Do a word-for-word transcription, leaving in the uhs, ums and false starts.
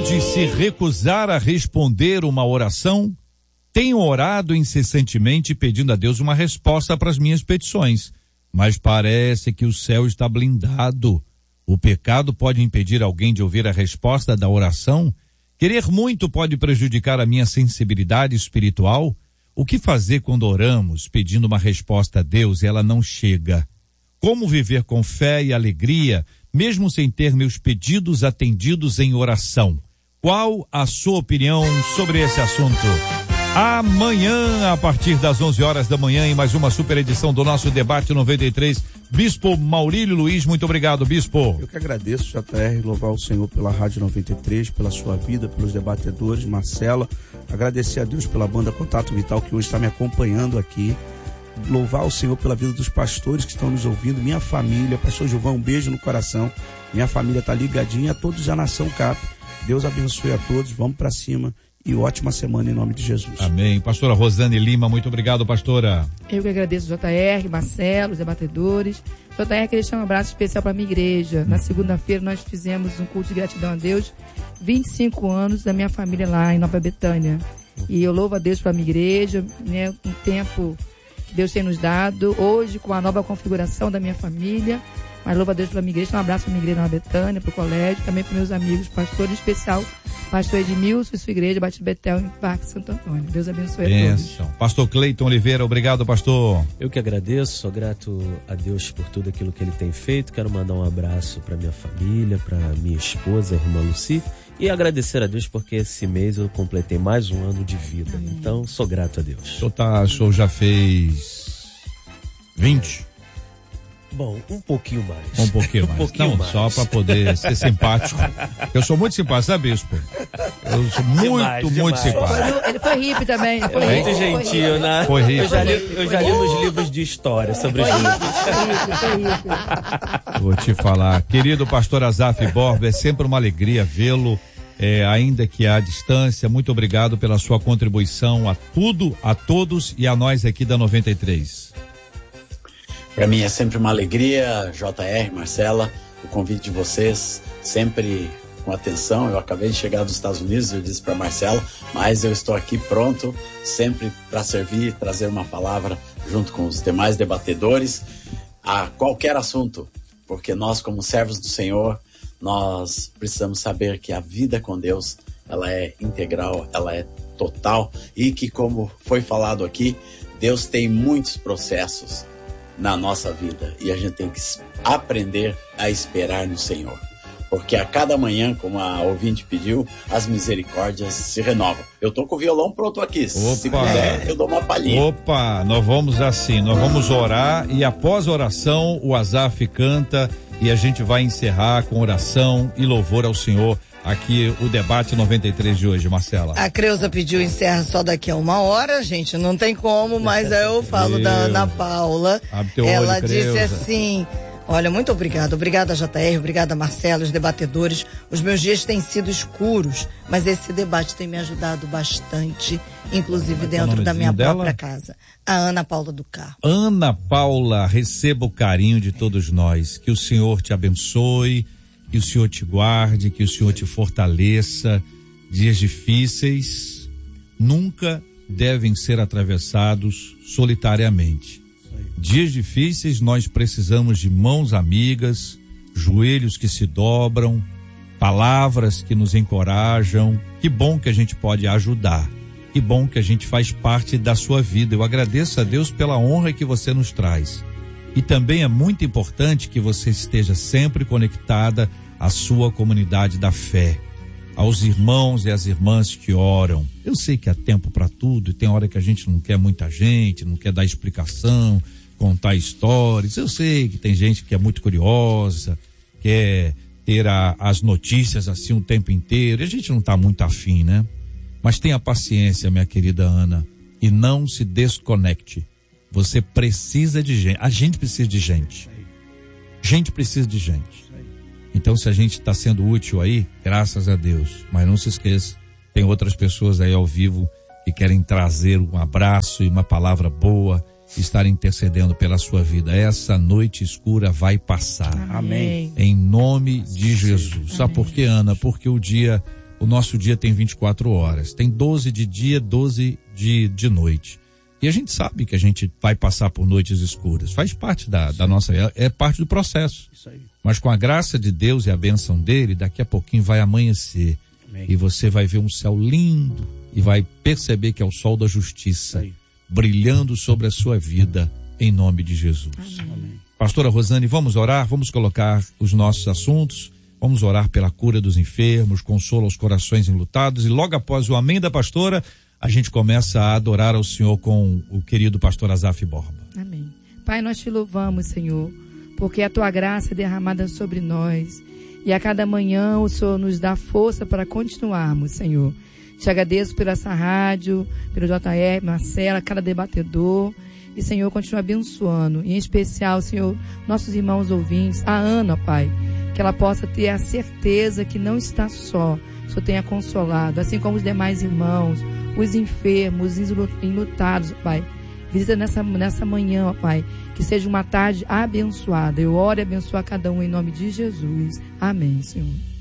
pode se recusar a responder uma oração? Tenho orado incessantemente pedindo a Deus uma resposta para as minhas petições, mas parece que o céu está blindado. O pecado pode impedir alguém de ouvir a resposta da oração? Querer muito pode prejudicar a minha sensibilidade espiritual? O que fazer quando oramos pedindo uma resposta a Deus e ela não chega? Como viver com fé e alegria, mesmo sem ter meus pedidos atendidos em oração? Qual a sua opinião sobre esse assunto? Amanhã, a partir das onze horas da manhã, em mais uma super edição do nosso Debate noventa e três. Bispo Maurílio Luiz, muito obrigado, Bispo. Eu que agradeço, J R, louvar o Senhor pela Rádio noventa e três, pela sua vida, pelos debatedores, Marcela. Agradecer a Deus pela banda Contato Vital, que hoje está me acompanhando aqui. Louvar o Senhor pela vida dos pastores que estão nos ouvindo, minha família, pastor Gilvão, um beijo no coração. Minha família está ligadinha, a todos da Nação Cap. Deus abençoe a todos, vamos para cima. E ótima semana em nome de Jesus. Amém. Pastora Rosane Lima, muito obrigado, pastora. Eu que agradeço, J R, Marcelo, os debatedores. J R, queria deixar um abraço especial para a minha igreja. Na segunda-feira nós fizemos um culto de gratidão a Deus, vinte e cinco anos da minha família lá em Nova Betânia. E eu louvo a Deus pela minha igreja, né, um tempo que Deus tem nos dado, hoje com a nova configuração da minha família. Mas louvo a Deus pela minha igreja, um abraço para a minha igreja na Betânia, para o colégio, também para meus amigos, pastor em especial, pastor Edmilson e sua igreja, Batista Betel, em Parque Santo Antônio. Deus abençoe Benção. a todos. Pastor Cleiton Oliveira, obrigado, pastor. Eu que agradeço, sou grato a Deus por tudo aquilo que Ele tem feito. Quero mandar um abraço para minha família, para minha esposa, a irmã Luci, e agradecer a Deus porque esse mês eu completei mais um ano de vida. Amém. Então, sou grato a Deus. O senhor, tá, o senhor já fez vinte? Bom, um pouquinho mais. Um pouquinho mais. um pouquinho Não, mais. só para poder ser simpático. Eu sou muito simpático, sabe, Bispo? Eu sou muito, Demais, muito demais. simpático. Ele foi hippie também. Ele foi Muito hippie, gentil, né? Foi hippie. Eu já li, eu já li nos livros de história sobre os livros. Vou te falar. Querido pastor Azaf Borba, é sempre uma alegria vê-lo, é, ainda que à distância. Muito obrigado pela sua contribuição a tudo, a todos e a nós aqui da noventa e três. Para mim é sempre uma alegria, J R, Marcela, o convite de vocês, sempre com atenção. Eu acabei de chegar dos Estados Unidos, eu disse para Marcela, mas eu estou aqui pronto, sempre para servir, trazer uma palavra junto com os demais debatedores a qualquer assunto, porque nós, como servos do Senhor, nós precisamos saber que a vida com Deus, ela é integral, ela é total, e que, como foi falado aqui, Deus tem muitos processos na nossa vida e a gente tem que aprender a esperar no Senhor, porque a cada manhã, como a ouvinte pediu, as misericórdias se renovam. Eu tô com o violão pronto aqui. Opa. Se puder, eu dou uma palhinha. Opa, nós vamos assim, nós vamos orar e após a oração o Azaf canta e a gente vai encerrar com oração e louvor ao Senhor. Aqui o debate noventa e três de hoje, Marcela. A Creuza pediu encerra só daqui a uma hora, gente, não tem como, mas aí eu falo da Ana Paula. Ela olho, disse Creuza. assim: olha, muito obrigada, obrigada J R, obrigada Marcelo, os debatedores. Os meus dias têm sido escuros, mas esse debate tem me ajudado bastante, inclusive dentro da minha dela? própria casa. A Ana Paula do Carmo. Ana Paula, receba o carinho de todos nós, que o Senhor te abençoe, que o Senhor te guarde, que o Senhor te fortaleça. Dias difíceis nunca devem ser atravessados solitariamente. Dias difíceis nós precisamos de mãos amigas, joelhos que se dobram, palavras que nos encorajam. Que bom que a gente pode ajudar. Que bom que a gente faz parte da sua vida. Eu agradeço a Deus pela honra que você nos traz. E também é muito importante que você esteja sempre conectada à sua comunidade da fé, aos irmãos e às irmãs que oram. Eu sei que há tempo para tudo e tem hora que a gente não quer muita gente, não quer dar explicação, contar histórias. Eu sei que tem gente que é muito curiosa, quer ter a, as notícias assim o tempo inteiro, e a gente não está muito afim, né? Mas tenha paciência, minha querida Ana, e não se desconecte. Você precisa de gente. A gente precisa de gente. Gente precisa de gente. Então, se a gente está sendo útil aí, graças a Deus. Mas não se esqueça, tem outras pessoas aí ao vivo que querem trazer um abraço e uma palavra boa, estar intercedendo pela sua vida. Essa noite escura vai passar. Amém. Em nome de Jesus. Sabe por quê, Ana? Porque o dia, o nosso dia tem vinte e quatro horas. Tem doze de dia, doze de, de noite. E a gente sabe que a gente vai passar por noites escuras. Faz parte da, da nossa... É, é parte do processo. Isso aí. Mas com a graça de Deus e a bênção dele, daqui a pouquinho vai amanhecer. Amém. E você vai ver um céu lindo e vai perceber que é o sol da justiça Aí. brilhando sobre a sua vida, em nome de Jesus. Amém. Pastora Rosane, vamos orar, vamos colocar os nossos assuntos, vamos orar pela cura dos enfermos, consolo aos corações enlutados, e logo após o amém da pastora, a gente começa a adorar ao Senhor com o querido pastor Azaf Borba. Amém. Pai, nós te louvamos, Senhor, porque a tua graça é derramada sobre nós, e a cada manhã o Senhor nos dá força para continuarmos, Senhor. Te agradeço por essa rádio, pelo J R, Marcela, cada debatedor. E, Senhor, continua abençoando. Em especial, Senhor, nossos irmãos ouvintes, a Ana, Pai, que ela possa ter a certeza que não está só. O Senhor tenha consolado, assim como os demais irmãos, os enfermos, os enlutados, Pai. Visita nessa, nessa manhã, ó Pai, que seja uma tarde abençoada. Eu oro e abençoo a cada um em nome de Jesus. Amém, Senhor.